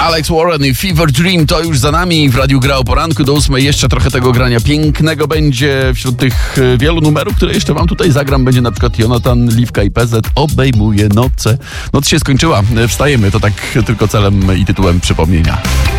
Alex Warren i Fever Dream to już za nami. W Radiu Gra o poranku do 8 jeszcze trochę tego grania pięknego będzie. Wśród tych wielu numerów, które jeszcze wam tutaj zagram, będzie na przykład Jonathan, Liwka i PZ. Obejmuje noce. Noc się skończyła. Wstajemy. To tak tylko celem i tytułem przypomnienia.